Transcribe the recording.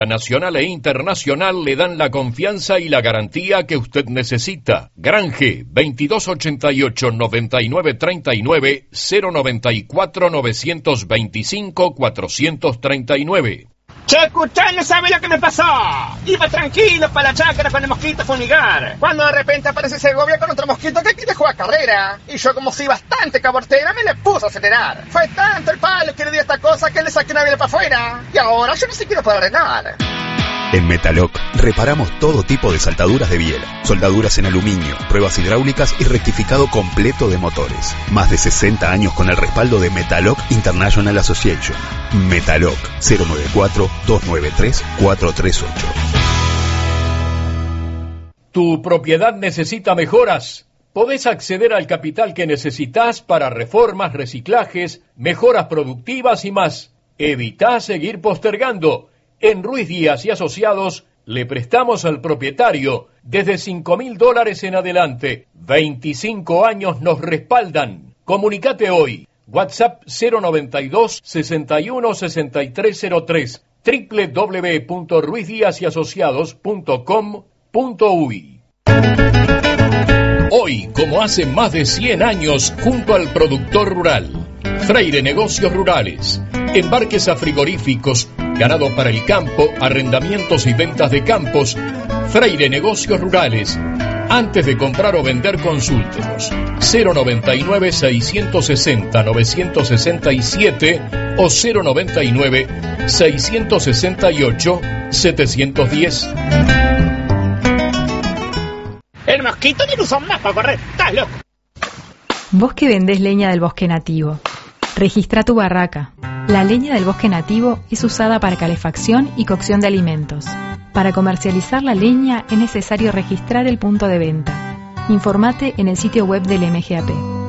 Nacional e internacional le dan la confianza y la garantía que usted necesita. Granje 2288-9939 094-925-439. Che, escuchá, no sabe lo que me pasó. Iba tranquilo para la chácara con el mosquito a fumigar, cuando de repente aparece Segovia con otro mosquito que quiere jugar carrera. Y yo, como soy bastante cabortera, me le puse a acelerar. Fue tanto el palo que le di a esta cosa que le saqué una vela para afuera. Y ahora yo no sé quién puedo arreglar. En Metaloc reparamos todo tipo de saltaduras de biela, soldaduras en aluminio, pruebas hidráulicas y rectificado completo de motores. Más de 60 años con el respaldo de Metaloc International Association. Metaloc 094-293-438. ¿Tu propiedad necesita mejoras? Podés acceder al capital que necesitas para reformas, reciclajes, mejoras productivas y más. Evitá seguir postergando. En Ruiz Díaz y Asociados le prestamos al propietario desde $5.000 en adelante. 25 años nos respaldan. Comunicate hoy. WhatsApp 092 61 6303 www.ruizdiasyasociados.com.uy. Hoy, como hace más de 100 años, junto al productor rural, Freire Negocios Rurales, embarques a frigoríficos, ganado para el campo, arrendamientos y ventas de campos. Freire Negocios Rurales. Antes de comprar o vender, consúltenos 099-660-967 o 099-668-710. El mosquito ni lo usa más para correr. ¡Estás loco! Vos que vendés leña del bosque nativo, registra tu barraca. La leña del bosque nativo es usada para calefacción y cocción de alimentos. Para comercializar la leña es necesario registrar el punto de venta. Informate en el sitio web del MGAP.